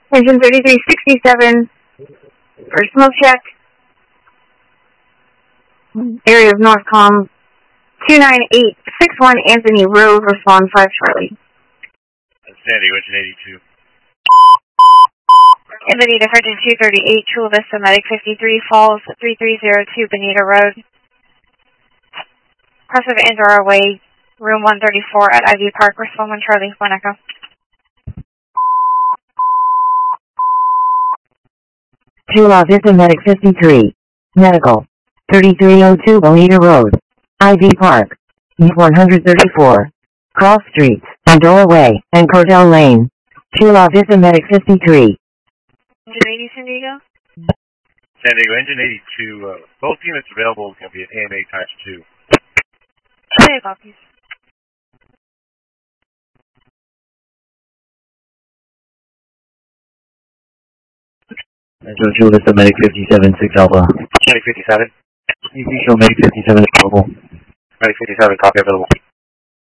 Engine 3367, for smoke check. Area of Northcom 29861 Anthony Road, respond 5 Charlie. San Diego, Engine 82. Bonita, Engine 238, Chula Vista, Medic 53, Falls 3302, Bonita Road. Crossing Andorra Way, room 134 at Ivy Park, respond 1 Charlie, 1 Echo. Chula Vista, Medic 53, Medical 3302, Bonita Road, Ivy Park, 134, Cross Streets, Andorra Way, and Cordell Lane. Chula Vista, Medic 53. Engine 80, San Diego? San Diego, Engine 82. Both units available can be at AMA times 2. Okay, copies. Metro Chula Vista, Medic 57, 6 Alpha. Medic 57. You show Medic 57 available. Medic 57, copy available.